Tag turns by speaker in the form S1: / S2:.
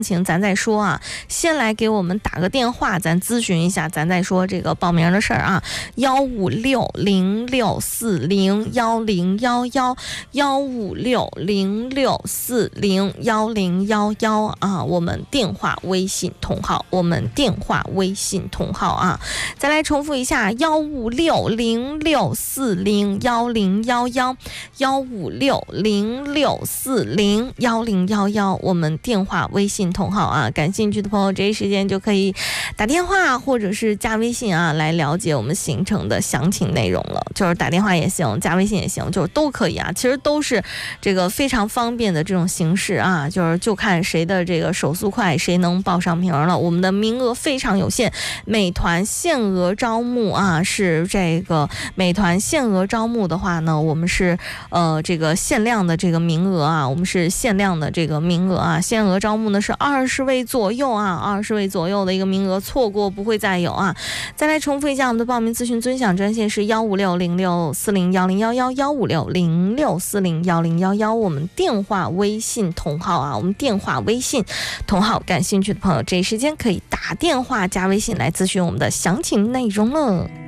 S1: 情咱再说啊，先来给我们打个电话，咱咨询一下，咱再说这个报名的事儿啊。15606401011，1560640101011啊，我们电话微信同号，啊。再来重复一下，15606401011，15606401011，我们电话微信同号啊，感兴趣的朋友这一时间就可以打电话或者是加微信啊，来了解我们行程的详情内容了。就是打电话也行，加微信也行，就是都可以啊。其实都是这个非常方便的这种形式啊，就看谁的这个手速快，谁能报上名了。我们的名额非常有限，美团限额招募啊，是这个美团限额招募的话呢，我们是这个限量的这个名额啊，限额招募呢是20位左右啊，20位左右的一个名额，错过不会再有啊。再来重复一下我们的报名咨询尊享专线是15606401011，15606401011，我们电话微信同号啊，感兴趣的朋友这一时间可以打电话加微信来咨询我们的详情内容了。